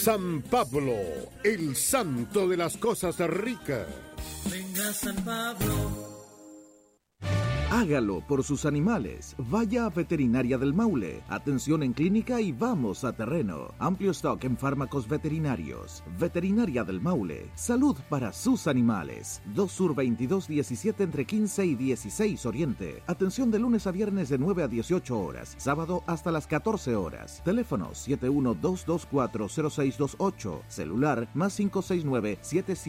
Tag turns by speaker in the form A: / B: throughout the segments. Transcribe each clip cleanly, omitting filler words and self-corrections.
A: San Pablo, el santo de las cosas ricas.
B: Venga San Pablo.
C: Hágalo por sus animales. Vaya a Veterinaria del Maule. Atención en clínica y vamos a terreno. Amplio stock en fármacos veterinarios. Veterinaria del Maule. Salud para sus animales. 2 Sur 2217 entre 15 y 16 Oriente. Atención de lunes a viernes de 9 a 18 horas. Sábado hasta las 14 horas. Teléfono 712240628. Celular +569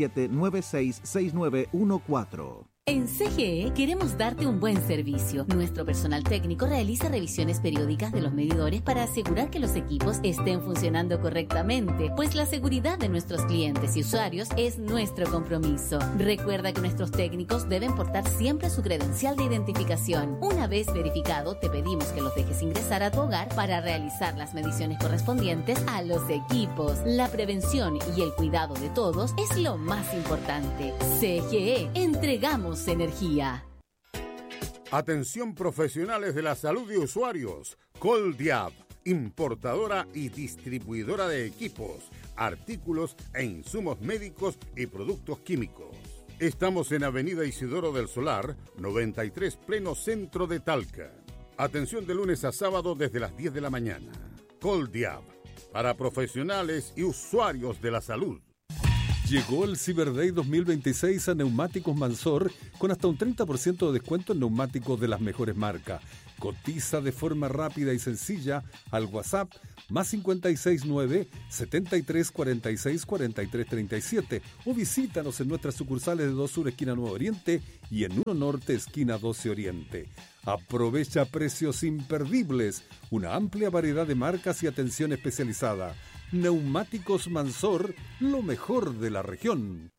C: 77966914.
D: En CGE queremos darte un buen servicio. Nuestro personal técnico realiza revisiones periódicas de los medidores para asegurar que los equipos estén funcionando correctamente, pues la seguridad de nuestros clientes y usuarios es nuestro compromiso. Recuerda que nuestros técnicos deben portar siempre su credencial de identificación. Una vez verificado, te pedimos que los dejes ingresar a tu hogar para realizar las mediciones correspondientes a los equipos. La prevención y el cuidado de todos es lo más importante. CGE, entregamos energía.
A: Atención profesionales de la salud de usuarios. Coldiab, importadora y distribuidora de equipos, artículos e insumos médicos y productos químicos. Estamos en Avenida Isidoro del Solar, 93, pleno centro de Talca. Atención de lunes a sábado desde las 10 de la mañana. Coldiab, para profesionales y usuarios de la salud.
E: Llegó el Cyber Day 2026 a Neumáticos Mansor con hasta un 30% de descuento en neumáticos de las mejores marcas. Cotiza de forma rápida y sencilla al WhatsApp +569 73 46 43 37 o visítanos en nuestras sucursales de 2 Sur esquina 9 Oriente y en 1 Norte esquina 12 Oriente. Aprovecha precios imperdibles, una amplia variedad de marcas y atención especializada. Neumáticos Mansor, lo mejor de la región.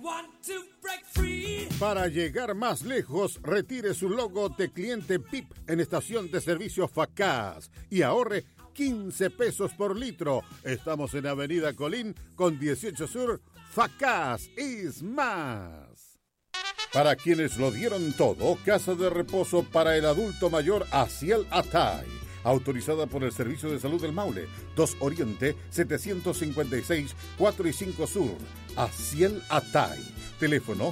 A: Para llegar más lejos, retire su logo de cliente PIP en estación de servicio Facaz y ahorre 15 pesos por litro. Estamos en Avenida Colín con 18 Sur. Facaz es más. Para quienes lo dieron todo, casa de reposo para el adulto mayor Asiel Atay. Autorizada por el Servicio de Salud del Maule, 2 Oriente, 756, 4 y 5 Sur. Asiel Atay. Teléfono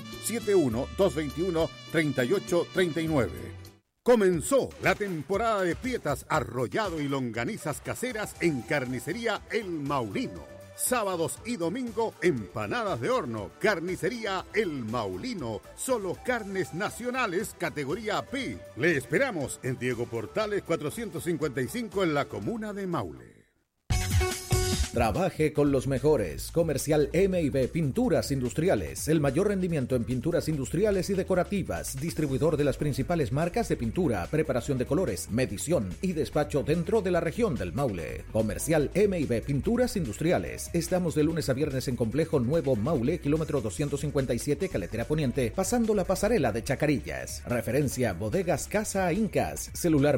A: 71-221-3839. Comenzó la temporada de pietas, arrollado y longanizas caseras en Carnicería El Maulino. Sábados y domingo, empanadas de horno. Carnicería El Maulino. Solo carnes nacionales, categoría P. Le esperamos en Diego Portales 455 en la comuna de Maule.
C: Trabaje con los mejores. Comercial M&B Pinturas Industriales. El mayor rendimiento en pinturas industriales y decorativas. Distribuidor de las principales marcas de pintura, preparación de colores, medición y despacho dentro de la región del Maule. Comercial M&B Pinturas Industriales. Estamos de lunes a viernes en Complejo Nuevo Maule, kilómetro 257, Caletera Poniente, pasando la pasarela de Chacarillas. Referencia Bodegas Casa Incas. Celular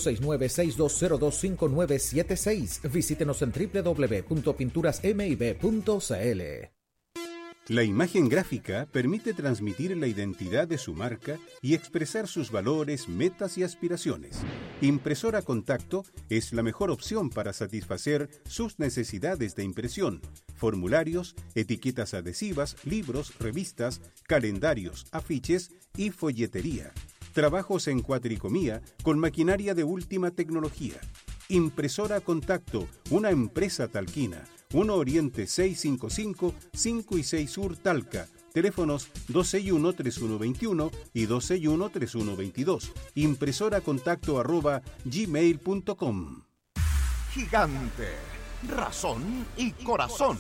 C: +569-6202-5976. Visítenos en www.pinturasmib.cl.
F: La imagen gráfica permite transmitir la identidad de su marca y expresar sus valores, metas y aspiraciones. Impresora Contacto es la mejor opción para satisfacer sus necesidades de impresión. Formularios, etiquetas adhesivas, libros, revistas, calendarios, afiches y folletería. Trabajos en cuatricomía con maquinaria de última tecnología. Impresora Contacto, una empresa talquina. 1 Oriente 655, 5 y 6 Sur Talca. Teléfonos 261-3121 y 261-3122. impresoracontacto@gmail.com.
G: Gigante, razón y corazón.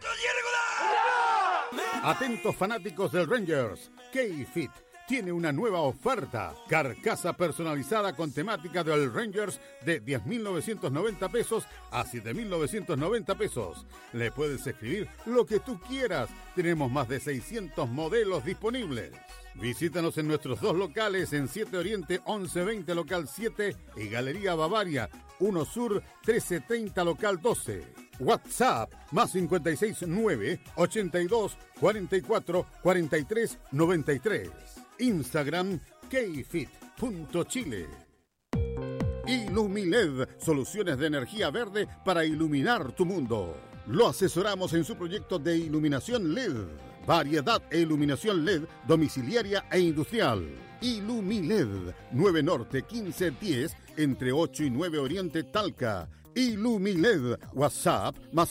A: Atentos fanáticos del Rangers. K-Fit tiene una nueva oferta. Carcasa personalizada con temática del Rangers de 10.990 pesos a 7.990 pesos. Le puedes escribir lo que tú quieras. Tenemos más de 600 modelos disponibles. Visítanos en nuestros 2 locales en 7 Oriente 1120 local 7 y Galería Bavaria 1 Sur 1330 local 12. WhatsApp +569 82 44 43 93. Instagram kfit.chile. Ilumiled, soluciones de energía verde para iluminar tu mundo. Lo asesoramos en su proyecto de iluminación LED. Variedad e iluminación LED domiciliaria e industrial. Ilumiled, 9 Norte 1510, entre 8 y 9 Oriente Talca. Ilumiled, WhatsApp, más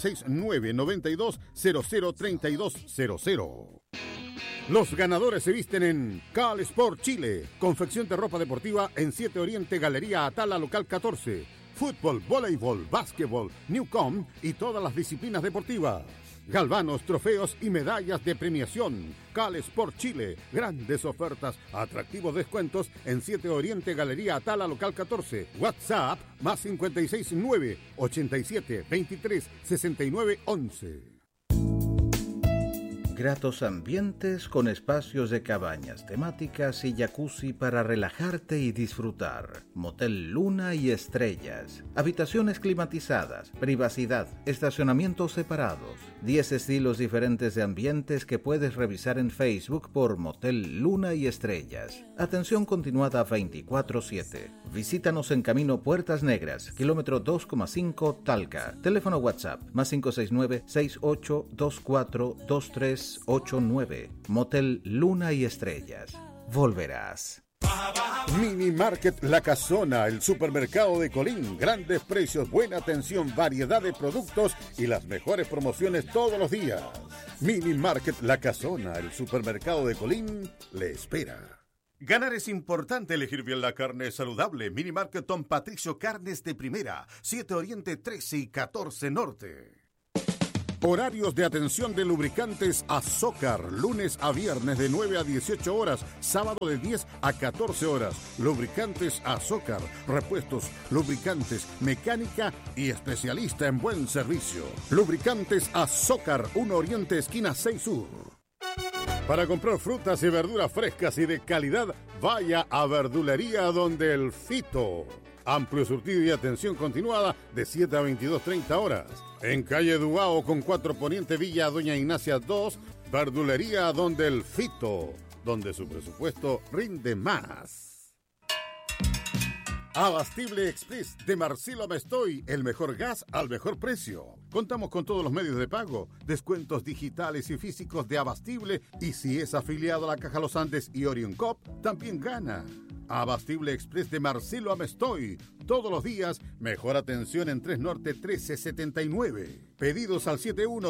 A: 569-92003200. Los ganadores se visten en Cal Sport Chile, confección de ropa deportiva en 7 Oriente Galería Atala, local 14. Fútbol, voleibol, básquetbol, Newcom y todas las disciplinas deportivas. Galvanos, trofeos y medallas de premiación. Cal Sport Chile, grandes ofertas, atractivos descuentos en 7 Oriente Galería Atala, local 14. WhatsApp, más 569-87-23-69-11.
C: Gratos ambientes con espacios de cabañas temáticas y jacuzzi para relajarte y disfrutar. Motel Luna y Estrellas. Habitaciones climatizadas, privacidad, estacionamientos separados. 10 estilos diferentes de ambientes que puedes revisar en Facebook por Motel Luna y Estrellas. Atención continuada 24/7. Visítanos en Camino Puertas Negras, kilómetro 2,5 Talca. Teléfono WhatsApp, más 569-6824-2389. Motel Luna y Estrellas. Volverás.
A: Mini Market La Casona, el supermercado de Colín. Grandes precios, buena atención, variedad de productos y las mejores promociones todos los días. Mini Market La Casona, el supermercado de Colín, le espera. Ganar es importante, elegir bien la carne saludable. Mini Market Don Patricio, carnes de primera, 7 Oriente 13 y 14 Norte. Horarios de atención de lubricantes Azócar, lunes a viernes de 9 a 18 horas, sábado de 10 a 14 horas. Lubricantes Azócar, repuestos, lubricantes, mecánica y especialista en buen servicio. Lubricantes Azócar, 1 Oriente, esquina 6 Sur. Para comprar frutas y verduras frescas y de calidad, vaya a Verdulería Donde el Fito. Amplio surtido y atención continuada de 7 a 22:30 horas. En calle Dubao con 4 Poniente Villa Doña Ignacia 2, Verdulería Donde el Fito, donde su presupuesto rinde más. Abastible Express de Marcelo Mestoy, el mejor gas al mejor precio. Contamos con todos los medios de pago, descuentos digitales y físicos de Abastible, y si es afiliado a la Caja Los Andes y Orion Cop, también gana. Abastible Express de Marcelo Amestoy. Todos los días, mejor atención en 3 Norte 1379. Pedidos al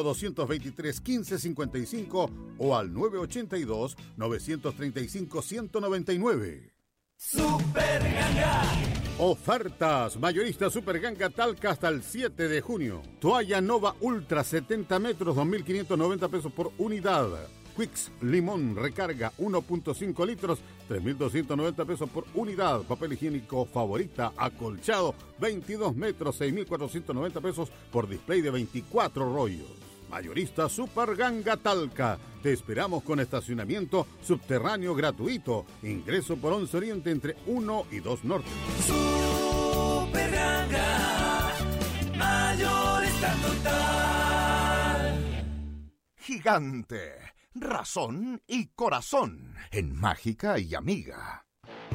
A: 71-223-1555 o al 982-935-199.
B: Super Ganga.
A: Ofertas. Mayorista Super Ganga Talca hasta el 7 de junio. Toalla Nova Ultra 70 metros, 2.590 pesos por unidad. Quicks Limón Recarga 1.5 litros, 3.290 pesos por unidad. Papel higiénico Favorita acolchado 22 metros, 6.490 pesos por display de 24 rollos. Mayorista Super Ganga Talca. Te esperamos con estacionamiento subterráneo gratuito. Ingreso por 11 Oriente entre 1 y 2 Norte.
B: Super Ganga. Mayorista total.
G: Gigante. Razón y corazón en Mágica y Amiga.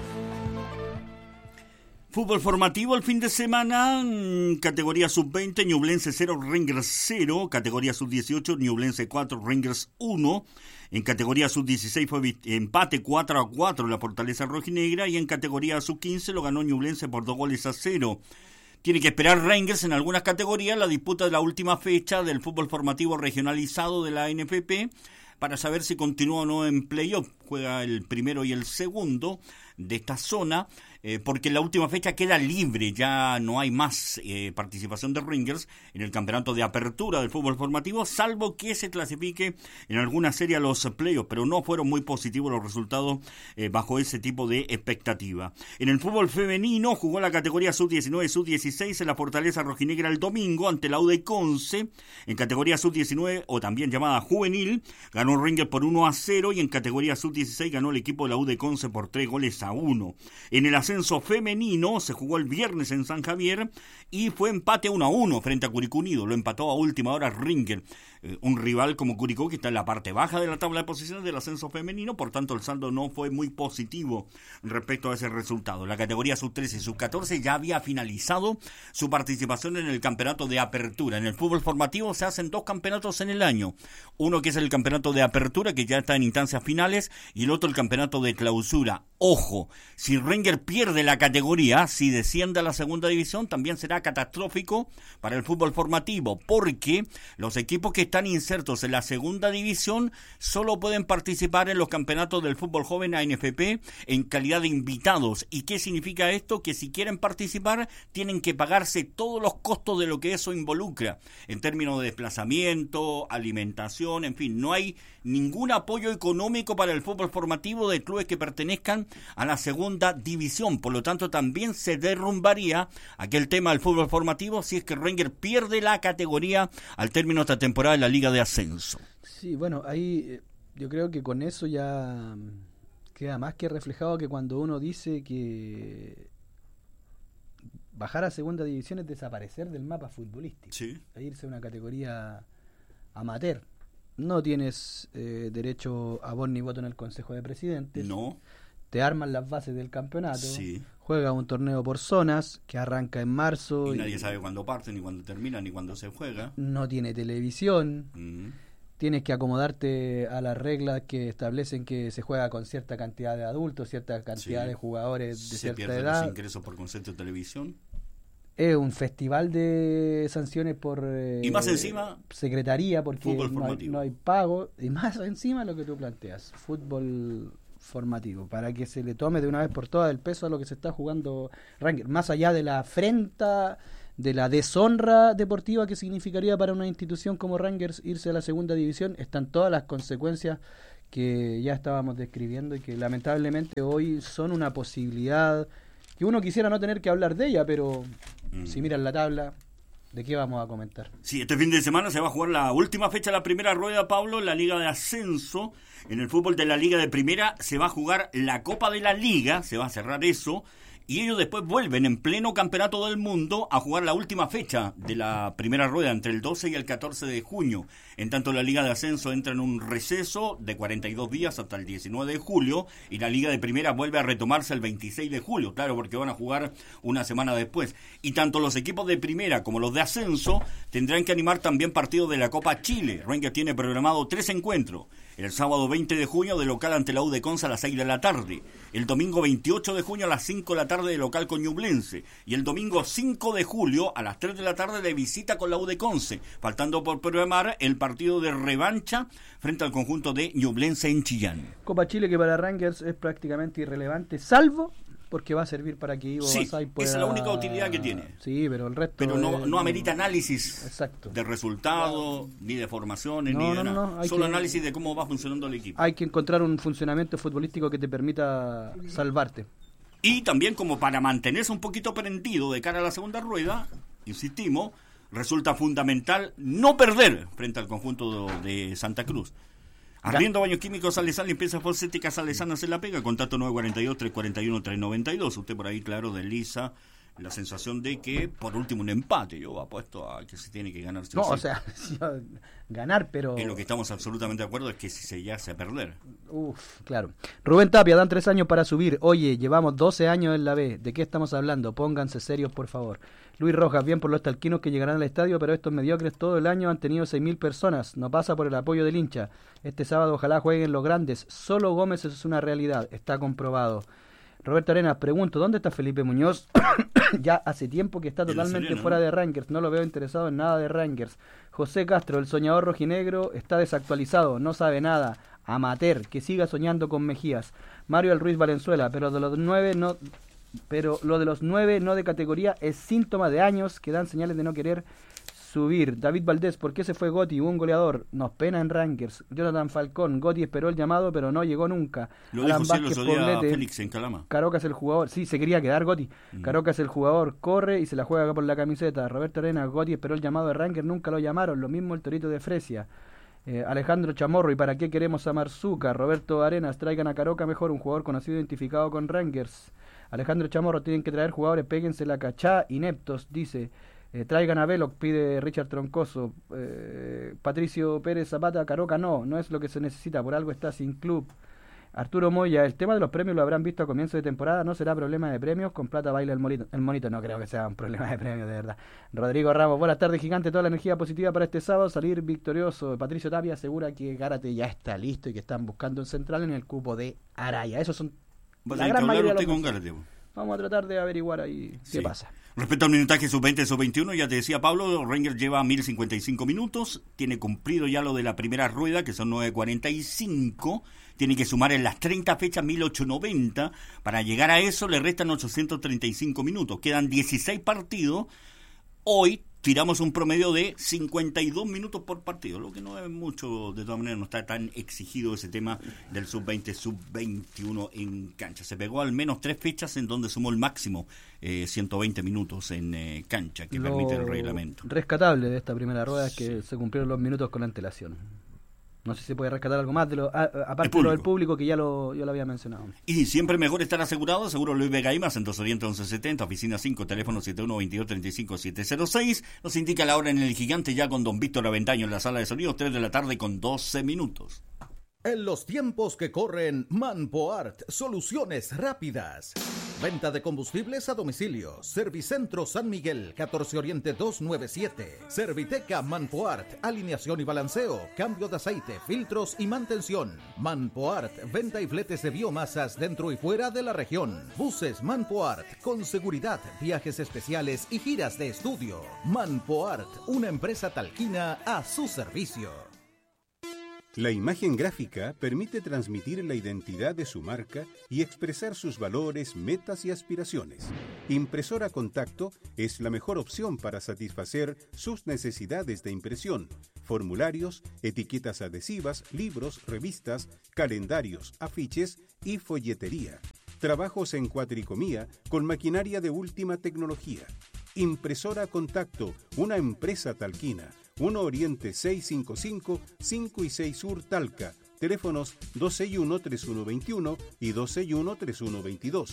H: Fútbol formativo el fin de semana, categoría sub-20, Ñublense 0, Rangers 0, categoría sub-18, Ñublense 4, Rangers 1, en categoría sub-16 fue empate 4-4 en la Fortaleza Rojinegra, y en categoría sub-15 lo ganó Ñublense por 2-0. Tiene que esperar Rangers en algunas categorías la disputa de la última fecha del fútbol formativo regionalizado de la NFP, para saber si continúa o no en playoff. Juega el primero y el segundo de esta zona, porque la última fecha queda libre, ya no hay más participación de Rangers en el campeonato de apertura del fútbol formativo, salvo que se clasifique en alguna serie a los playoffs, pero no fueron muy positivos los resultados bajo ese tipo de expectativa. En el fútbol femenino jugó la categoría sub-19 y sub-16 en la Fortaleza Rojinegra el domingo ante la UD Conce. En categoría sub-19, o también llamada juvenil, ganó Rangers por 1-0, y en categoría sub-17 sub-16 ganó el equipo de la U de Conce por 3-1. En el ascenso femenino se jugó el viernes en San Javier y fue empate 1-1 frente a Curicó Unido. Lo empató a última hora Ringer, un rival como Curicó que está en la parte baja de la tabla de posiciones del ascenso femenino, por tanto el saldo no fue muy positivo respecto a ese resultado. La categoría sub-13 y sub-14 ya había finalizado su participación en el campeonato de apertura. En el fútbol formativo se hacen 2 campeonatos en el año. Uno que es el campeonato de apertura, que ya está en instancias finales, y el otro el campeonato de clausura. Ojo, si Ringer pierde la categoría, si desciende a la segunda división, también será catastrófico para el fútbol formativo, porque los equipos que están insertos en la segunda división solo pueden participar en los campeonatos del fútbol joven ANFP en calidad de invitados. ¿Y qué significa esto? Que si quieren participar, tienen que pagarse todos los costos de lo que eso involucra, en términos de desplazamiento, alimentación, en fin, no hay ningún apoyo económico para el fútbol formativo de clubes que pertenezcan a la segunda división. Por lo tanto, también se derrumbaría aquel tema del fútbol formativo si es que Ringer pierde la categoría al término de esta temporada de la Liga de Ascenso.
I: Sí, bueno, ahí yo creo que con eso ya queda más que reflejado que cuando uno dice que bajar a segunda división es desaparecer del mapa futbolístico.
H: Sí.
I: E irse a una categoría amateur. No tienes derecho a voz ni voto en el Consejo de Presidentes.
H: No.
I: Te arman las bases del campeonato.
H: Sí.
I: Juega un torneo por zonas que arranca en marzo.
H: Y nadie sabe cuándo parte, ni cuándo termina, ni cuándo se juega.
I: No tiene televisión. Tienes que acomodarte a las reglas que establecen que se juega con cierta cantidad de adultos, cierta cantidad de jugadores de cierta edad. Se pierden
H: los ingresos por concepto de televisión.
I: Es un festival de sanciones por
H: y más encima
I: secretaría, porque no hay pago, y más encima lo que tú planteas, fútbol formativo, para que se le tome de una vez por todas el peso a lo que se está jugando Ringer, más allá de la afrenta, de la deshonra deportiva que significaría para una institución como Rangers irse a la segunda división, están todas las consecuencias que ya estábamos describiendo y que lamentablemente hoy son una posibilidad que uno quisiera no tener que hablar de ella, pero si miran la tabla, ¿de qué vamos a comentar?
H: Sí, este fin de semana se va a jugar la última fecha de la primera rueda, Pablo, en la Liga de Ascenso. En el fútbol de la Liga de Primera se va a jugar la Copa de la Liga, se va a cerrar eso, y ellos después vuelven en pleno campeonato del mundo a jugar la última fecha de la primera rueda, entre el 12 y el 14 de junio. En tanto, la Liga de Ascenso entra en un receso de 42 días hasta el 19 de julio, y la Liga de Primera vuelve a retomarse el 26 de julio, claro, porque van a jugar una semana después. Y tanto los equipos de Primera como los de Ascenso tendrán que animar también partidos de la Copa Chile. Rangers tiene programado 3 encuentros. El sábado 20 de junio de local ante la U de Conce a las 6 de la tarde. El domingo 28 de junio a las 5 de la tarde de local con Ñublense. Y el domingo 5 de julio a las 3 de la tarde de visita con la U de Conce. Faltando por programar el partido de revancha frente al conjunto de Ñublense en Chillán.
I: Copa Chile que para Rangers es prácticamente irrelevante, salvo porque va a servir para que Ivo
H: Basay pueda... esa es la única utilidad que tiene.
I: Sí, pero el resto...
H: Pero no amerita análisis
I: exacto.
H: de resultados, ni de formaciones, ni de nada. Solo análisis de cómo va funcionando el equipo.
I: Hay que encontrar un funcionamiento futbolístico que te permita salvarte.
H: Y también como para mantenerse un poquito prendido de cara a la segunda rueda, insistimos, resulta fundamental no perder frente al conjunto de Santa Cruz. Arriendo Baños Químicos Salesán, limpieza fosfética Salesán, hace la pega, contacto 942-341-392. Usted por ahí, claro, desliza la sensación de que, por último, un empate. Yo apuesto a que se tiene que ganar.
I: No, o sea, ganar, pero...
H: En lo que estamos absolutamente de acuerdo es que si se llegase a perder.
I: Claro. Rubén Tapia, dan 3 años para subir. Oye, llevamos 12 años en la B. ¿De qué estamos hablando? Pónganse serios, por favor. Luis Rojas, bien por los talquinos que llegarán al estadio, pero estos mediocres todo el año han tenido 6.000 personas. No pasa por el apoyo del hincha. Este sábado ojalá jueguen los grandes. Solo Gómez es una realidad. Está comprobado. Roberto Arenas, pregunto, ¿dónde está Felipe Muñoz? Ya hace tiempo que está totalmente fuera de Rangers. No lo veo interesado en nada de Rangers. José Castro, el soñador rojinegro, está desactualizado. No sabe nada. Amateur, que siga soñando con Mejías. Mario El Ruiz Valenzuela, pero lo de los 9 no de categoría es síntoma de años que dan señales de no querer subir. David Valdés, ¿por qué se fue Gotti? Un goleador. Nos pena en Rangers. Jonathan Falcón, Gotti esperó el llamado pero no llegó nunca.
H: Lo dijo Cielo Solía Félix en Calama.
I: Carocas el jugador. Sí, se quería quedar Gotti. Carocas el jugador, corre y se la juega acá por la camiseta. Roberto Arenas, Gotti esperó el llamado de Rangers, nunca lo llamaron. Lo mismo el Torito de Fresia. Alejandro Chamorro, ¿y para qué queremos a Marzuca? Roberto Arenas, traigan a Caroca mejor, un jugador conocido identificado con Rangers. Alejandro Chamorro, tienen que traer jugadores, péguense la cachá, ineptos, dice. Traigan a Veloc, pide Richard Troncoso. Patricio Pérez Zapata, Caroca no es lo que se necesita, por algo está sin club. Arturo Moya, el tema de los premios lo habrán visto a comienzo de temporada, no será problema de premios, con plata baila el monito, no creo que sea un problema de premios, de verdad. Rodrigo Ramos, buenas tardes, gigante, toda la energía positiva para este sábado, salir victorioso. Patricio Tapia asegura que Gárate ya está listo y que están buscando un central en el cupo de Araya. Esos son la gran mayoría de los Gárate. Vamos a tratar de averiguar ahí qué pasa.
H: Respecto al minutaje sub-20, sub-21, ya te decía Pablo, Rangers lleva 1055 minutos, tiene cumplido ya lo de la primera rueda, que son 9:45, tiene que sumar en las 30 fechas 1890, para llegar a eso le restan 835 minutos, quedan 16 partidos, hoy tiramos un promedio de 52 minutos por partido, lo que no es mucho, de todas maneras no está tan exigido ese tema del sub-20, sub-21 en cancha. Se pegó al menos 3 fechas en donde sumó el máximo 120 minutos en cancha, que permite el reglamento.
I: Rescatable de esta primera rueda es que se cumplieron los minutos con antelación. No sé si se puede rescatar algo más, aparte de lo del público, que yo lo había mencionado.
H: Y siempre mejor estar asegurado, seguro Luis Vega y más, en 2oriente 1170, oficina 5, teléfono 7122-35706. Nos indica la hora en el Gigante, ya con don Víctor Aventaño en la sala de sonidos, 3 de la tarde con 12 minutos.
C: En los tiempos que corren, Manpoart, soluciones rápidas. Venta de combustibles a domicilio. Servicentro San Miguel, 14 Oriente 297. Serviteca Manpoart, alineación y balanceo, cambio de aceite, filtros y mantención. Manpoart, venta y fletes de biomasas dentro y fuera de la región. Buses Manpoart, con seguridad, viajes especiales y giras de estudio. Manpoart, una empresa talquina a su servicio.
F: La imagen gráfica permite transmitir la identidad de su marca y expresar sus valores, metas y aspiraciones. Impresora Contacto es la mejor opción para satisfacer sus necesidades de impresión, formularios, etiquetas adhesivas, libros, revistas, calendarios, afiches y folletería. Trabajos en cuatricomía con maquinaria de última tecnología. Impresora Contacto, una empresa talquina. 1 Oriente 655, 5 y 6 Sur Talca. Teléfonos 261-3121 y 261-3122.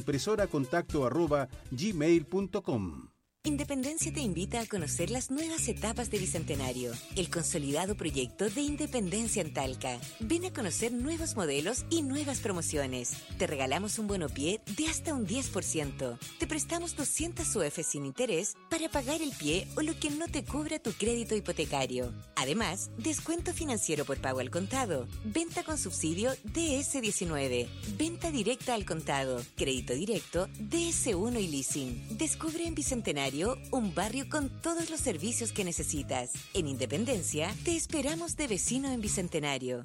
F: impresoracontacto@gmail.com.
J: Independencia te invita a conocer las nuevas etapas de Bicentenario, el consolidado proyecto de Independencia en Talca. Ven a conocer nuevos modelos y nuevas promociones. Te regalamos un bonopié de hasta un 10%. Te prestamos 200 UF sin interés para pagar el pie o lo que no te cubra tu crédito hipotecario. Además, descuento financiero por pago al contado, venta con subsidio DS19, venta directa al contado, crédito directo, DS1 y leasing. Descubre en Bicentenario un barrio con todos los servicios que necesitas. En Independencia, te esperamos de vecino en Bicentenario.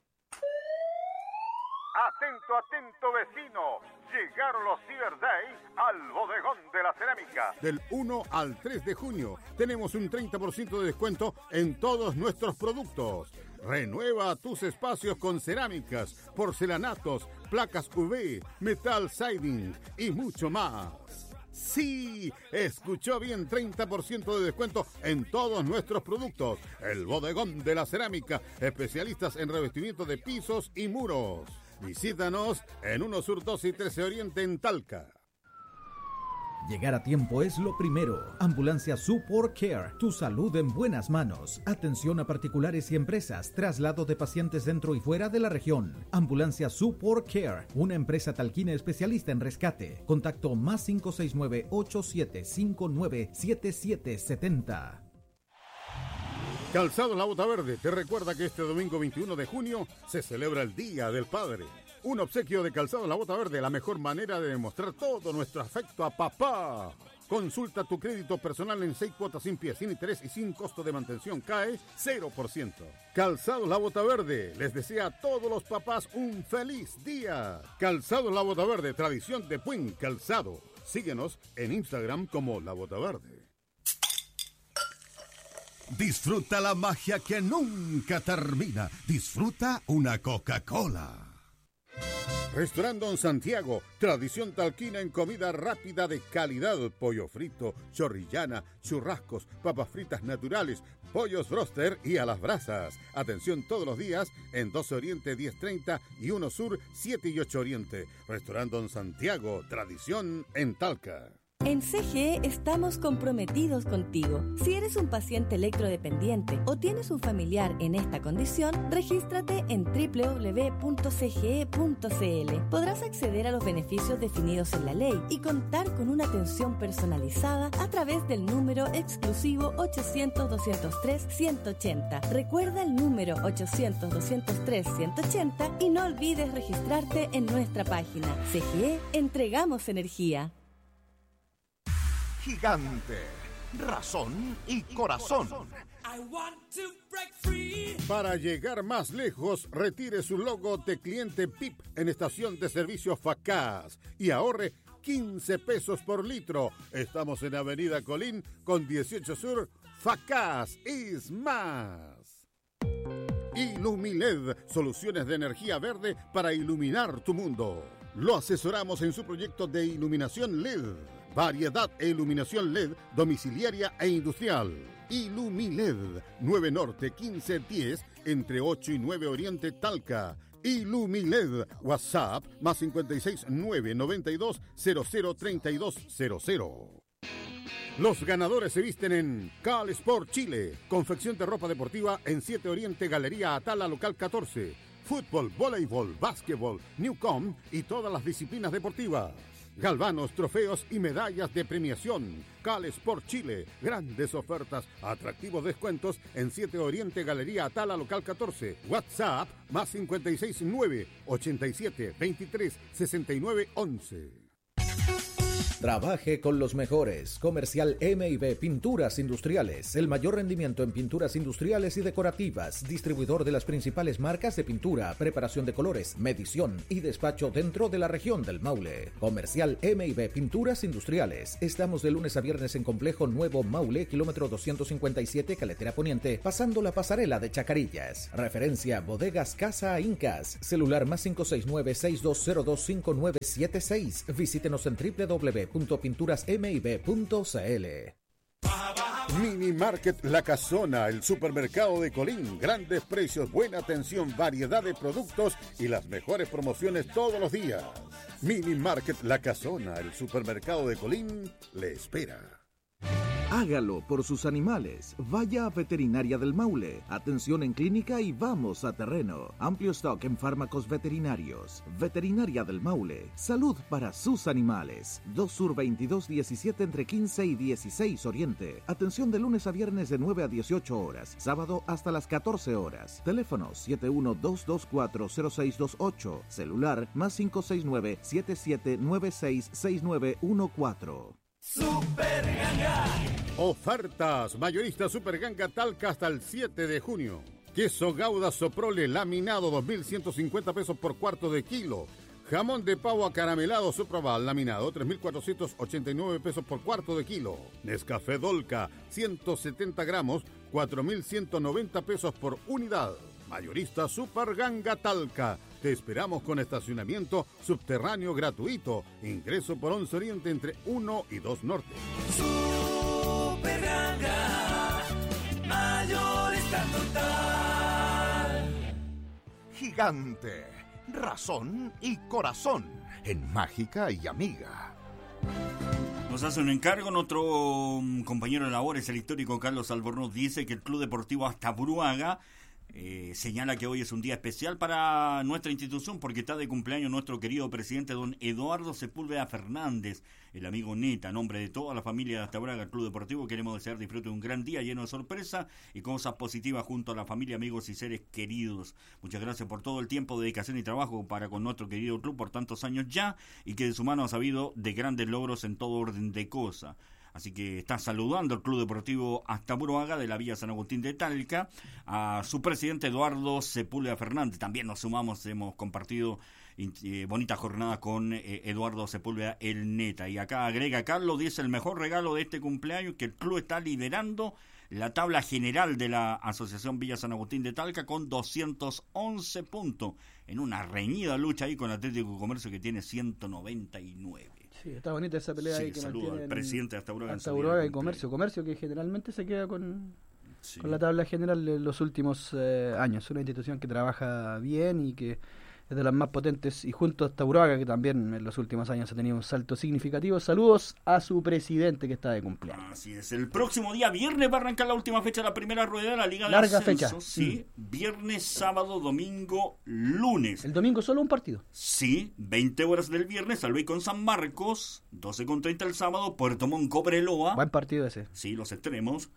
A: Atento, atento vecino, llegaron los Cyber Days al Bodegón de la Cerámica. Del 1 al 3 de junio tenemos un 30% de descuento en todos nuestros productos. Renueva tus espacios con cerámicas, porcelanatos, placas UV, metal siding y mucho más. Sí, escuchó bien, 30% de descuento en todos nuestros productos. El Bodegón de la Cerámica, especialistas en revestimiento de pisos y muros. Visítanos en 1 Sur 2 y 13 Oriente en Talca.
C: Llegar a tiempo es lo primero. Ambulancia Support Care, tu salud en buenas manos. Atención a particulares y empresas, traslado de pacientes dentro y fuera de la región. Ambulancia Support Care, una empresa talquina especialista en rescate. Contacto más 569-8759-7770.
A: Calzados La Bota Verde te recuerda que este domingo 21 de junio se celebra el Día del Padre. Un obsequio de Calzados La Bota Verde, la mejor manera de demostrar todo nuestro afecto a papá. Consulta tu crédito personal en 6 cuotas sin pie, sin interés y sin costo de mantención. CAE 0%. Calzados La Bota Verde les desea a todos los papás un feliz día. Calzados La Bota Verde, tradición de buen calzado. Síguenos en Instagram como La Bota Verde. Disfruta la magia que nunca termina. Disfruta una Coca-Cola. Restaurante Don Santiago, tradición talquina en comida rápida de calidad, pollo frito, chorrillana, churrascos, papas fritas naturales, pollos broster y a las brasas. Atención todos los días en 12 Oriente 1030 y 1 Sur 7 y 8 Oriente. Restaurante Don Santiago, tradición en Talca.
K: En CGE estamos comprometidos contigo. Si eres un paciente electrodependiente o tienes un familiar en esta condición, regístrate en www.cge.cl. Podrás acceder a los beneficios definidos en la ley y contar con una atención personalizada a través del número exclusivo 800-203-180. Recuerda el número 800-203-180 y no olvides registrarte en nuestra página. CGE, entregamos energía.
G: Gigante, razón y corazón.
A: Para llegar más lejos, retire su logo de cliente PIP en estación de servicio Facaz y ahorre 15 pesos por litro. Estamos en Avenida Colín con 18 Sur. Facaz es más. Ilumiled, soluciones de energía verde para iluminar tu mundo. Lo asesoramos en su proyecto de iluminación LED. Variedad e iluminación LED domiciliaria e industrial. Ilumiled, 9 Norte 1510, entre 8 y 9 Oriente Talca. Ilumiled, WhatsApp, más 569 92 00 3200. Los ganadores se visten en Cal Sport Chile, confección de ropa deportiva en 7 Oriente Galería Atala, local 14. Fútbol, voleibol, básquetbol, Newcom y todas las disciplinas deportivas. Galvanos, trofeos y medallas de premiación. Cal Sport Chile, grandes ofertas, atractivos descuentos en 7 Oriente Galería Atala, local 14. WhatsApp, más 569 87 23 69 11.
C: Trabaje con los mejores. Comercial M&B Pinturas Industriales. El mayor rendimiento en pinturas industriales y decorativas. Distribuidor de las principales marcas de pintura, preparación de colores, medición y despacho dentro de la región del Maule. Comercial M&B Pinturas Industriales. Estamos de lunes a viernes en Complejo Nuevo Maule, kilómetro 257, Caletera Poniente, pasando la pasarela de Chacarillas. Referencia Bodegas Casa Incas. Celular más 569-6202-5976. Visítenos en www.pinturasmib.cl.
A: Mini Market La Casona, el supermercado de Colín. Grandes precios, buena atención, variedad de productos y las mejores promociones todos los días. Mini Market La Casona, el supermercado de Colín, le espera.
L: Hágalo por sus animales. Vaya a Veterinaria del Maule. Atención en clínica y vamos a terreno. Amplio stock en fármacos veterinarios. Veterinaria del Maule. Salud para sus animales. 2 Sur 2217 entre 15 y 16 Oriente. Atención de lunes a viernes de 9 a 18 horas. Sábado hasta las 14 horas. Teléfono 712240628. Celular más 569-77966914.
B: Super Ganga.
A: Ofertas. Mayorista Super Ganga Talca hasta el 7 de junio. Queso Gouda Soprole laminado 2.150 pesos por cuarto de kilo. Jamón de pavo acaramelado Soproval laminado 3.489 pesos por cuarto de kilo. Nescafé Dolca 170 gramos 4.190 pesos por unidad. Mayorista Super Ganga Talca. Te esperamos con estacionamiento subterráneo gratuito. Ingreso por 11 Oriente entre 1 y 2 Norte.
B: Super Ganga, mayorista total.
G: Gigante, razón y corazón en Mágica y Amiga.
H: Nos hace un encargo nuestro compañero de labores, el histórico Carlos Albornoz, dice que el Club Deportivo Astaburuaga señala que hoy es un día especial para nuestra institución porque está de cumpleaños nuestro querido presidente don Eduardo Sepúlveda Fernández, el amigo Neta. A nombre de toda la familia de Astaburuaga, el Club Deportivo, queremos desear disfrute de un gran día lleno de sorpresa y cosas positivas junto a la familia, amigos y seres queridos. Muchas gracias por todo el tiempo, dedicación y trabajo para con nuestro querido club por tantos años ya, y que de su mano ha sabido de grandes logros en todo orden de cosas. Así que está saludando el Club Deportivo Astaburuaga de la Villa San Agustín de Talca a su presidente Eduardo Sepúlveda Fernández. También nos sumamos, hemos compartido bonita jornada con Eduardo Sepúlveda el Neta. Y acá agrega Carlos, dice: el mejor regalo de este cumpleaños que el club está liderando la tabla general de la Asociación Villa San Agustín de Talca con 211 puntos, en una reñida lucha ahí con Atlético de Comercio que tiene 199.
I: Sí, está bonita esa pelea ahí que
H: saludo
I: mantiene
H: al presidente de Astaburuaga.
I: Astaburuaga y Comercio que generalmente se queda con la tabla general de los últimos años. Una institución que trabaja bien y que es de las más potentes, y junto a Astaburuaga, que también en los últimos años ha tenido un salto significativo. Saludos a su presidente que está de cumpleaños.
H: Así es, el próximo día viernes va a arrancar la última fecha de la primera rueda de la Liga de
I: Larga
H: Ascenso.
I: fecha.
H: Sí, viernes, sábado, domingo, lunes.
I: El domingo solo un partido.
H: Sí, 20 horas del viernes, Alvey con San Marcos, 12:30 el sábado, Puerto Montt Cobreloa.
I: Buen partido ese.
H: Sí, los extremos.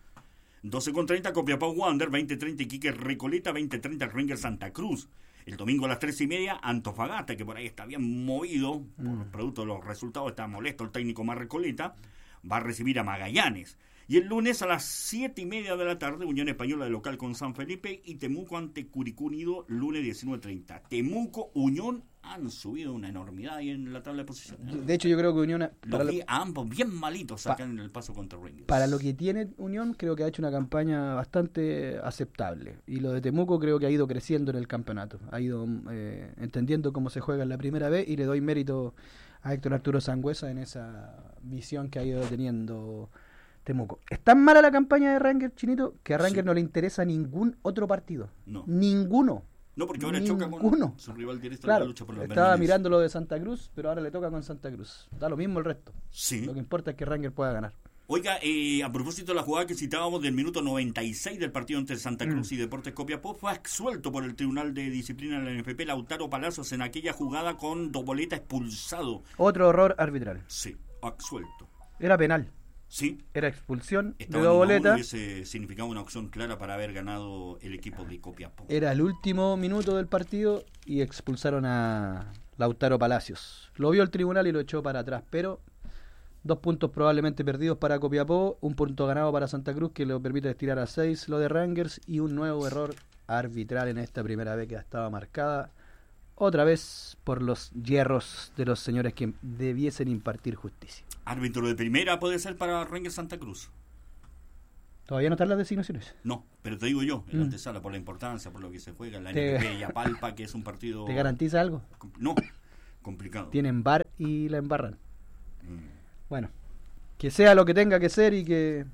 H: 12:30 Copiapó Wander, 20:30 Iquique Recoleta, 20:30 Rangers Santa Cruz. El domingo a las 3:30 Antofagasta, que por ahí está bien movido, por producto de los resultados, está molesto el técnico más Recoleta, va a recibir a Magallanes. Y el lunes a las 7:30 de la tarde, Unión Española de local con San Felipe y Temuco ante Curicó Unido, lunes 19:30. Temuco, Unión han subido una enormidad ahí en la tabla de posiciones.
I: De hecho, yo creo que Unión...
H: Los vi a ambos bien malitos acá en el paso contra Rangers.
I: Para lo que tiene Unión, creo que ha hecho una campaña bastante aceptable. Y lo de Temuco creo que ha ido creciendo en el campeonato. Ha ido entendiendo cómo se juega en la primera vez, y le doy mérito a Héctor Arturo Sangüesa en esa visión que ha ido teniendo Temuco. Es tan mala la campaña de Rangers, Chinito, que a Rangers no le interesa ningún otro partido.
H: No.
I: Ninguno.
H: No, porque ahora choca con su rival directo en la lucha por la
I: estaba
H: permanencia.
I: mirando lo de Santa Cruz, pero ahora le toca con Santa Cruz. Da lo mismo el resto.
H: Sí.
I: Lo que importa es que Rangers pueda ganar.
H: Oiga, a propósito de la jugada que citábamos del minuto 96 del partido entre Santa Cruz y Deportes Copiapó, fue absuelto por el Tribunal de Disciplina de la NFP Lautaro Palacios en aquella jugada con Doboleta expulsado.
I: Otro error arbitral.
H: Sí, absuelto.
I: Era penal.
H: Sí.
I: Era expulsión de
H: Estaba
I: Doboleta.
H: Hubiese significado una opción clara para haber ganado el equipo de Copiapó.
I: Era el último minuto del partido y expulsaron a Lautaro Palacios. Lo vio el tribunal y lo echó para atrás, pero 2 puntos probablemente perdidos para Copiapó, 1 punto ganado para Santa Cruz, que lo permite estirar a 6 lo de Rangers, y un nuevo error arbitral en esta primera vez que estaba marcada otra vez por los hierros de los señores que debiesen impartir justicia.
H: ¿Árbitro de primera puede ser para Rangers Santa Cruz?
I: ¿Todavía no están las designaciones?
H: No, pero te digo yo, en la antesala, por la importancia, por lo que se juega, la NFP y Apalpa, que es un partido...
I: ¿Te garantiza algo?
H: No, complicado.
I: Tienen VAR y la embarran. Bueno, que sea lo que tenga que ser y que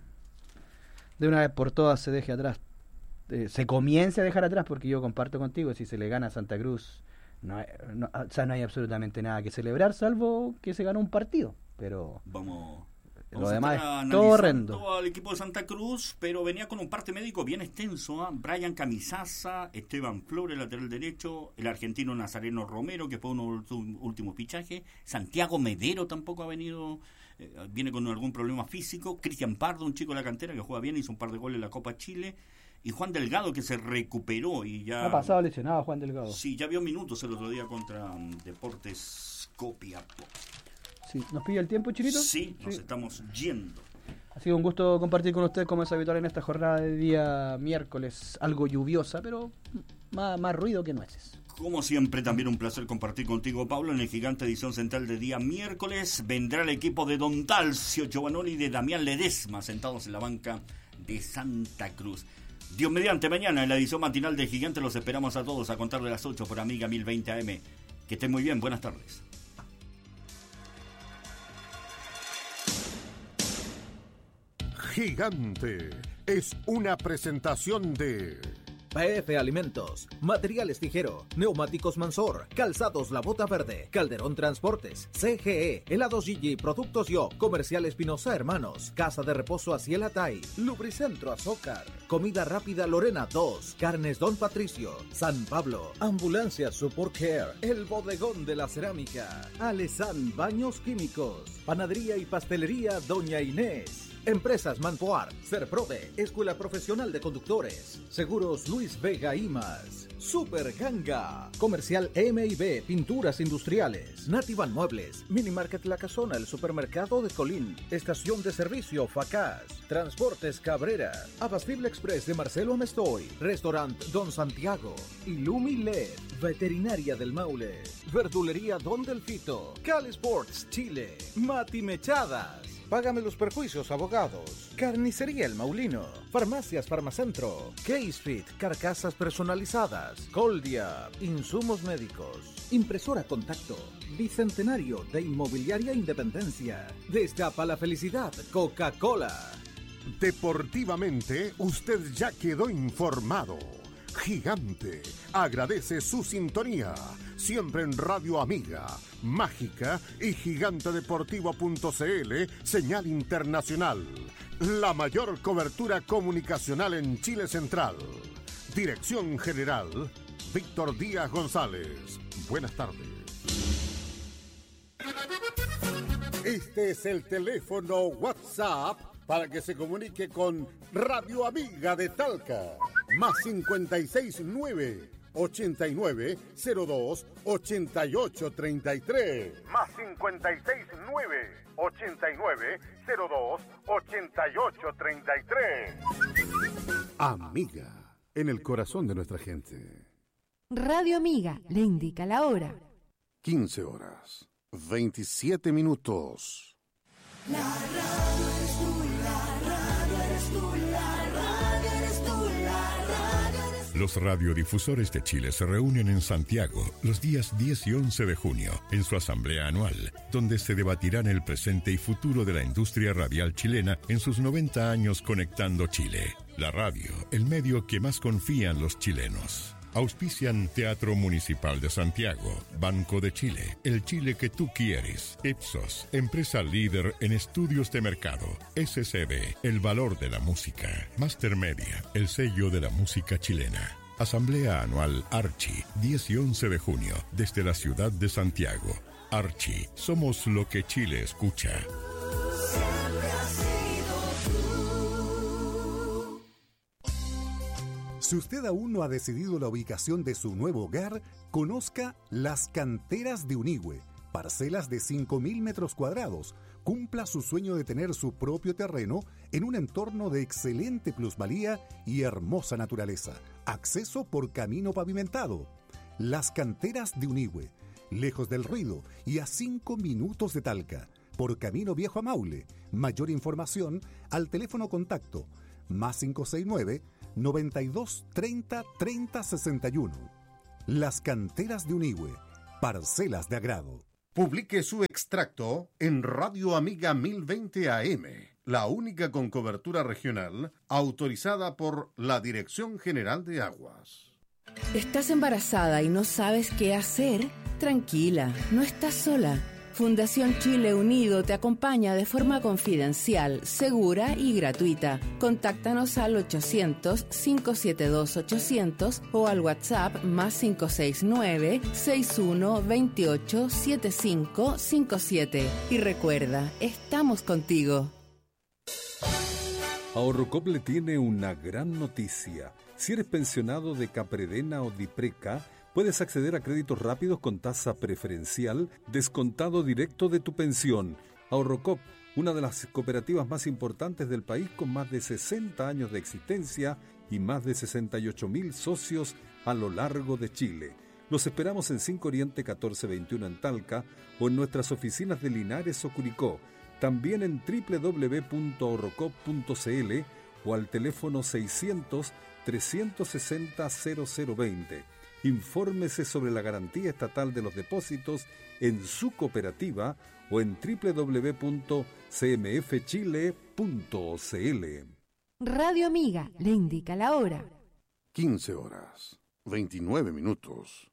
I: de una vez por todas se deje atrás. Se comience a dejar atrás, porque yo comparto contigo, si se le gana a Santa Cruz, no hay absolutamente nada que celebrar, salvo que se ganó un partido. Pero
H: vamos
I: lo demás
H: a
I: es todo horrendo.
H: Al equipo de Santa Cruz, pero venía con un parte médico bien extenso. Brian Camisaza, Esteban Flores, lateral derecho, el argentino Nazareno Romero, que fue uno de los últimos fichajes, Santiago Medero tampoco ha venido, viene con algún problema físico, Cristian Pardo, un chico de la cantera que juega bien, hizo un par de goles en la Copa Chile, y Juan Delgado, que se recuperó y ya...
I: Ha pasado lesionado Juan Delgado.
H: Sí, ya vio minutos el otro día contra Deportes Copiapó.
I: Sí, ¿nos pilla el tiempo, Chirito?
H: Sí, nos estamos yendo.
I: Ha sido un gusto compartir con ustedes, como es habitual en esta jornada de día miércoles, algo lluviosa, pero más ruido que nueces.
H: Como siempre, también un placer compartir contigo, Pablo, en el gigante edición central de día miércoles. Vendrá el equipo de Don Dalcio Giovanoli y de Damián Ledesma, sentados en la banca de Santa Cruz. Dios mediante, mañana en la edición matinal del gigante los esperamos a todos a contar de las 8 por Amiga 1020 AM. Que estén muy bien, buenas tardes.
G: Gigante es una presentación de
L: PF Alimentos, Materiales Tijero, Neumáticos Mansor, Calzados La Bota Verde, Calderón Transportes, CGE, Helados Gigi, Productos Yo, Comercial Espinosa Hermanos, Casa de Reposo Aciel Atay, Lubricentro Azócar, Comida Rápida Lorena 2, Carnes Don Patricio, San Pablo, Ambulancia Support Care, El Bodegón de la Cerámica, Alesan Baños Químicos, Panadería y Pastelería Doña Inés, Empresas Manpoar, Serprode, Escuela Profesional de Conductores, Seguros Luis Vega y más, Super Ganga, Comercial M&B, Pinturas Industriales, Nativan Muebles, Mini Market La Casona, el Supermercado de Colín, Estación de Servicio Facaz, Transportes Cabrera, Abastible Express de Marcelo Amestoy, Restaurant Don Santiago, Illumi LED, Veterinaria del Maule, Verdulería Don Delfito, Cali Sports Chile, Mati Mechadas,
C: Págame los perjuicios, abogados. Carnicería El Maulino. Farmacias Farmacentro. Case Fit, carcasas personalizadas. Coldia, insumos médicos. Impresora Contacto. Bicentenario de Inmobiliaria Independencia. Destapa la felicidad, Coca-Cola.
G: Deportivamente, usted ya quedó informado. Gigante agradece su sintonía, siempre en Radio Amiga, Mágica y gigantedeportivo.cl, señal internacional. La mayor cobertura comunicacional en Chile Central. Dirección General, Víctor Díaz González. Buenas tardes. Este es el teléfono WhatsApp para que se comunique con Radio Amiga de Talca. Más 569 8902 8833. Más 569 8902 8833. Amiga, en el corazón de nuestra gente.
M: Radio Amiga le indica la hora.
G: 15 horas, 27 minutos.
B: La radio eres tú, la radio eres tú, la radio eres tú, la radio eres tú.
N: Los radiodifusores de Chile se reúnen en Santiago los días 10 y 11 de junio en su asamblea anual, donde se debatirán el presente y futuro de la industria radial chilena en sus 90 años conectando Chile. La radio, el medio que más confían los chilenos. Auspician Teatro Municipal de Santiago, Banco de Chile, el Chile que tú quieres, Ipsos, empresa líder en estudios de mercado, SCB, el valor de la música, Master Media, el sello de la música chilena. Asamblea Anual Archi, 10 y 11 de junio, desde la ciudad de Santiago. Archi, somos lo que Chile escucha.
O: Si usted aún no ha decidido la ubicación de su nuevo hogar, conozca Las Canteras de Unigüe, parcelas de 5.000 metros cuadrados. Cumpla su sueño de tener su propio terreno en un entorno de excelente plusvalía y hermosa naturaleza. Acceso por camino pavimentado. Las Canteras de Unigüe, lejos del ruido y a 5 minutos de Talca, por camino viejo a Maule. Mayor información al teléfono contacto más 569 92 30 30 61. Las Canteras de Unigüe, parcelas de agrado.
G: Publique su extracto en Radio Amiga 1020 AM, la única con cobertura regional autorizada por la Dirección General de Aguas.
M: ¿Estás embarazada y no sabes qué hacer? Tranquila, no estás sola. Fundación Chile Unido te acompaña de forma confidencial, segura y gratuita. Contáctanos al 800-572-800 o al WhatsApp más 569-6128-7557. Y recuerda, estamos contigo.
E: Ahorrocop le tiene una gran noticia. Si eres pensionado de Capredena o Dipreca, puedes acceder a créditos rápidos con tasa preferencial, descontado directo de tu pensión. Ahorrocop, una de las cooperativas más importantes del país con más de 60 años de existencia y más de 68.000 socios a lo largo de Chile. Los esperamos en 5 Oriente 1421 en Talca o en nuestras oficinas de Linares o Curicó. También en www.ahorrocop.cl o al teléfono 600-360-0020. Infórmese sobre la garantía estatal de los depósitos en su cooperativa o en www.cmfchile.cl.
M: Radio Amiga le indica la hora.
G: 15 horas, 29 minutos.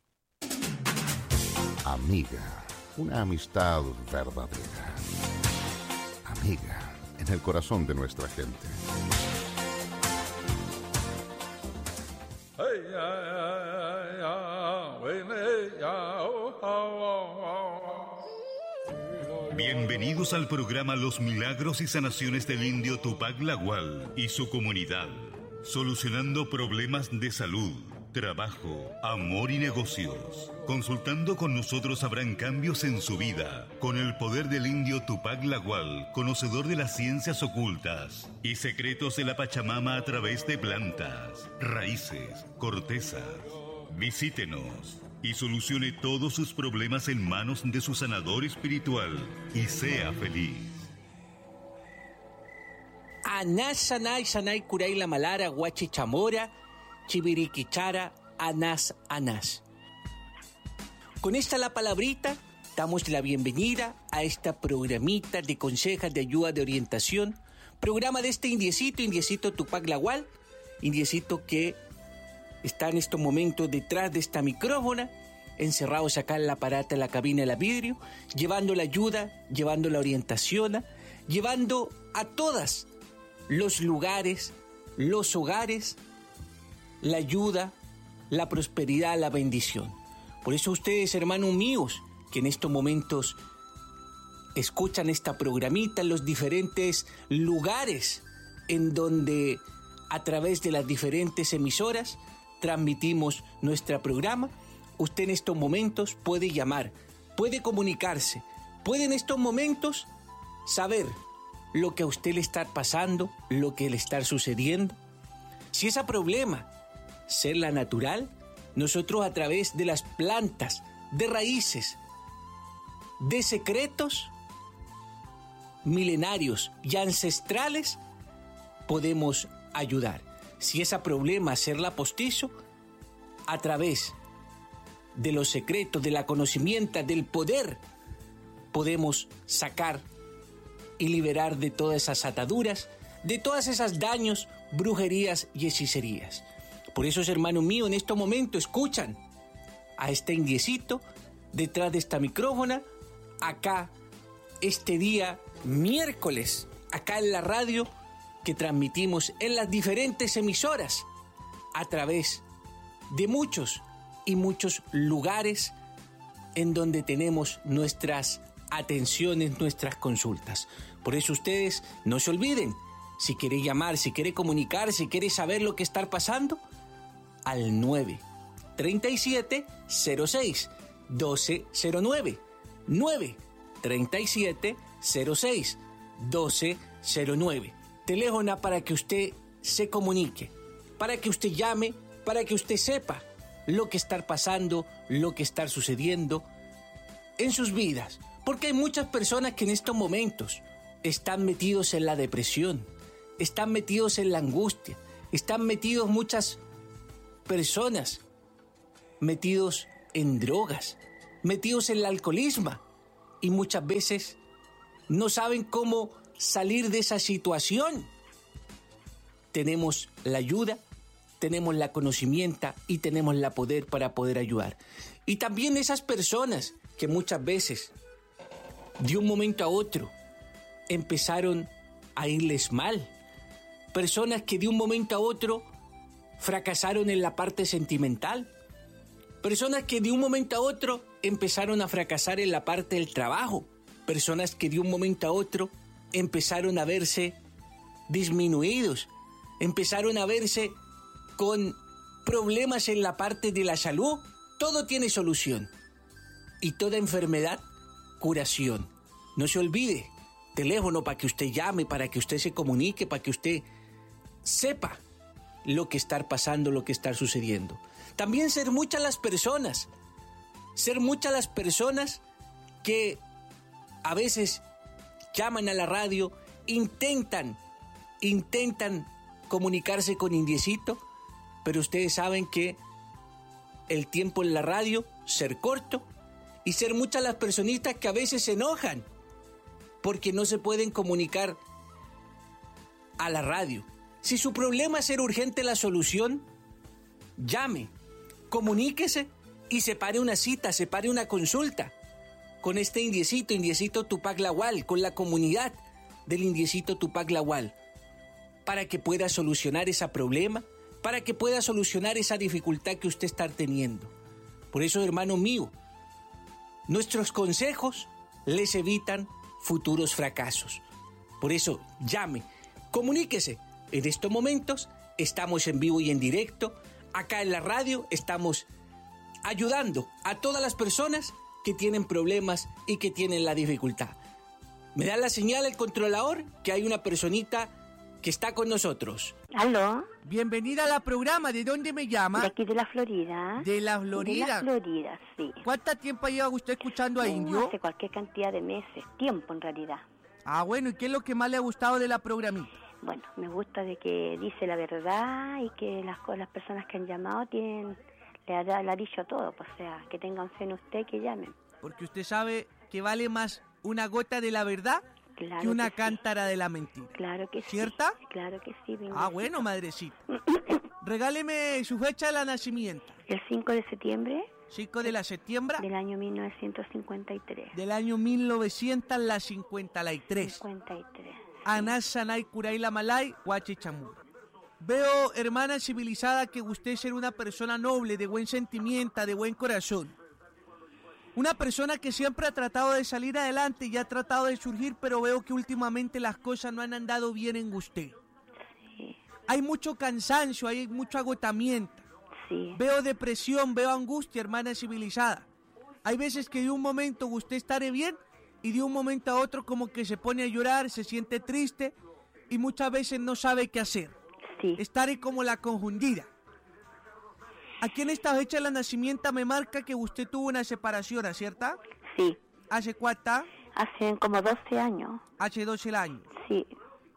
G: Amiga, una amistad verdadera. Amiga, en el corazón de nuestra gente.
P: Bienvenidos al programa Los Milagros y Sanaciones del Indio Tupac Lagual y su comunidad, solucionando problemas de salud, trabajo, amor y negocios. Consultando con nosotros habrán cambios en su vida, con el poder del indio Tupac Lagual, conocedor de las ciencias ocultas y secretos de la Pachamama a través de plantas, raíces, cortezas. Visítenos y solucione todos sus problemas en manos de su sanador espiritual y sea feliz.
Q: Anás sanay sanay kuray la malara guachi chamora chibiriquichara anás anás. Con esta la palabrita damos la bienvenida a esta programita de consejas de ayuda de orientación, programa de este Indiecito Tupac Lagual, Indiecito que está en estos momentos detrás de esta micrófona, encerrados acá en la aparato, en la cabina de la vidrio, llevando la ayuda, llevando la orientación, llevando a todas los lugares, los hogares, la ayuda, la prosperidad, la bendición. Por eso ustedes, hermanos míos, que en estos momentos escuchan esta programita en los diferentes lugares en donde a través de las diferentes emisoras transmitimos nuestro programa, usted en estos momentos puede llamar, puede comunicarse, puede en estos momentos saber lo que a usted le está pasando, lo que le está sucediendo. Si ese problema ser la natural, nosotros a través de las plantas, de raíces, de secretos milenarios y ancestrales, podemos ayudar. Si ese problema hacerla postizo, a través de los secretos, de la conocimiento, del poder, podemos sacar y liberar de todas esas ataduras, de todas esas daños, brujerías y hechicerías. Por eso, hermanos míos, en este momento escuchan a este Indiecito detrás de esta micrófona, acá, este día miércoles, acá en la radio, que transmitimos en las diferentes emisoras a través de muchos y muchos lugares en donde tenemos nuestras atenciones, nuestras consultas. Por eso ustedes no se olviden, si quiere llamar, si quiere comunicar, si quiere saber lo que está pasando, al 937 06 1209 937 06 1209. Teléfono para que usted se comunique, para que usted llame, para que usted sepa lo que está pasando, lo que está sucediendo en sus vidas. Porque hay muchas personas que en estos momentos están metidos en la depresión, están metidos en la angustia, están metidos muchas personas, metidos en drogas, metidos en el alcoholismo y muchas veces no saben cómo salir de esa situación. Tenemos la ayuda, tenemos la conocimiento y tenemos la poder para poder ayudar. Y también esas personas que muchas veces de un momento a otro empezaron a irles mal, personas que de un momento a otro fracasaron en la parte sentimental, personas que de un momento a otro empezaron a fracasar en la parte del trabajo, personas que de un momento a otro empezaron a verse disminuidos, empezaron a verse con problemas en la parte de la salud. Todo tiene solución y toda enfermedad, curación. No se olvide, teléfono para que usted llame, para que usted se comunique, para que usted sepa lo que está pasando, lo que está sucediendo. También ser muchas las personas que a veces llaman a la radio, intentan comunicarse con Indiecito, pero ustedes saben que el tiempo en la radio ser corto y ser muchas las personitas que a veces se enojan porque no se pueden comunicar a la radio. Si su problema es ser urgente la solución, llame, comuníquese y separe una cita, separe una consulta con este Indiecito Tupac Lagual, con la comunidad del Indiecito Tupac Lagual, para que pueda solucionar ese problema, para que pueda solucionar esa dificultad que usted está teniendo. Por eso, hermano mío, nuestros consejos les evitan futuros fracasos. Por eso, llame, comuníquese. En estos momentos estamos en vivo y en directo. Acá en la radio estamos ayudando a todas las personas que tienen problemas y que tienen la dificultad. Me da la señal el controlador que hay una personita que está con nosotros.
R: ¿Aló?
Q: Bienvenida a la programa. ¿De dónde me llama?
R: De aquí de la Florida.
Q: ¿De la Florida?
R: De la Florida, sí.
Q: ¿Cuánto tiempo lleva usted escuchando a Indio?
R: Hace cualquier cantidad de meses, tiempo en realidad.
Q: Ah, bueno, ¿y qué es lo que más le ha gustado de la programita?
R: bueno, me gusta de que dice la verdad y que las personas que han llamado le ha dicho todo, pues, o sea, que tengan fe en usted, que llamen.
S: Porque usted sabe que vale más una gota de la verdad que una cántara de la mentira.
R: Claro que sí.
S: ¿Cierta?
R: Claro que sí.
S: Ah, bueno, madrecita. Regáleme su fecha de nacimiento.
R: El 5 de septiembre.
S: 5 de septiembre.
R: Del año 1953.
S: Del año 1953.
R: 53.
S: Anasanay Curaila Malay, Huachichamur. Veo, hermana civilizada, que usted es una persona noble, de buen sentimiento, de buen corazón. Una persona que siempre ha tratado de salir adelante y ha tratado de surgir, pero veo que últimamente las cosas no han andado bien en usted.
R: Sí.
S: Hay mucho cansancio, hay mucho agotamiento.
R: Sí.
S: Veo depresión, veo angustia, hermana civilizada. Hay veces que de un momento usted estará bien y de un momento a otro como que se pone a llorar, se siente triste y muchas veces no sabe qué hacer.
R: Sí.
S: Estaré como la confundida. Aquí en esta fecha de la nacimiento me marca que usted tuvo una separación, ¿cierta?
R: Sí.
S: ¿Hace cuánto?
R: Hace como 12 años.
S: Hace 12 años.
R: Sí.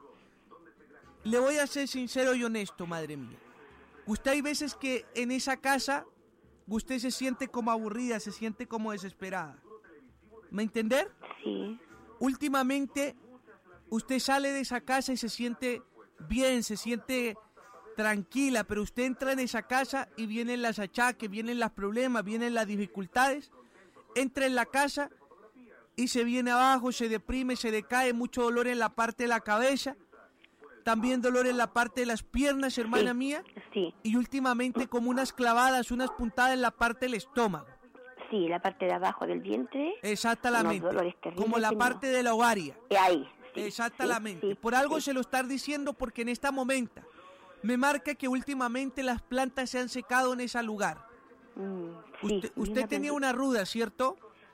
S: Le voy a ser sincero y honesto, madre mía. Usted hay veces que en esa casa usted se siente como aburrida, se siente como desesperada. ¿Me entender?
R: Sí.
S: Últimamente usted sale de esa casa y se siente bien, se siente tranquila, pero usted entra en esa casa y vienen las achaques, vienen los problemas, vienen las dificultades. Entra en la casa y se viene abajo, se deprime, se decae, mucho dolor en la parte de la cabeza, también dolor en la parte de las piernas, hermana mía.
R: Sí.
S: Y últimamente como unas clavadas, unas puntadas en la parte del estómago.
R: Sí, la parte de abajo del vientre.
S: Exactamente.
R: Unos dolores terribles
S: como la parte de la ovaria.
R: Ahí. Sí,
S: exactamente.
R: Sí, sí,
S: por algo
R: sí.
S: se lo está diciendo porque en este momento me marca que últimamente las plantas se han secado en ese lugar.
R: Sí,
S: usted tenía una ruda, ¿cierto?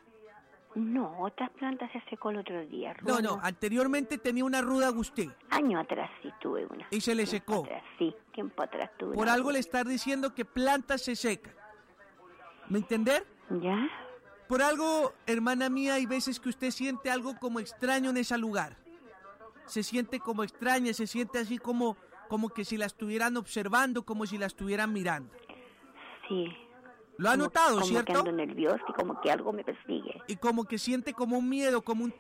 R: No, otras plantas se secó el otro día.
S: No, anteriormente tenía una ruda usted.
R: Años atrás sí tuve una.
S: Y se le secó.
R: Atrás, sí, tiempo atrás tuve
S: Por
R: una
S: algo
R: ruda.
S: le está diciendo que plantas se secan. ¿Me entender?
R: ¿Ya?
S: Por algo, hermana mía, hay veces que usted siente algo como extraño en ese lugar. Se siente como extraña, se siente así como que si la estuvieran observando, como si la estuvieran mirando.
R: Sí.
S: ¿Lo ha notado,
R: como
S: cierto?
R: Como que ando nerviosa y como que algo me persigue.
S: Y como que siente como un miedo, como un